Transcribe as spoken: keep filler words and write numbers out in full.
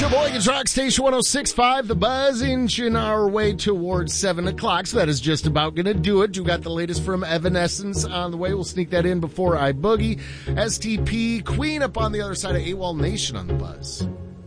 Sheboygan's Rock Station one oh six point five, The Buzz, inching our way towards seven o'clock, so that is just about going to do it. You got the latest from Evanescence on the way. We'll sneak that in before I boogie. S T P, Queen up on the other side of AWOL Nation on The Buzz.